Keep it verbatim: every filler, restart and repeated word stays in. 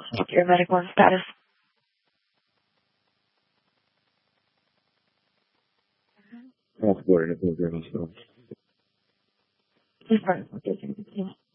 Your medical status. Passport and a program, so. Please pardon.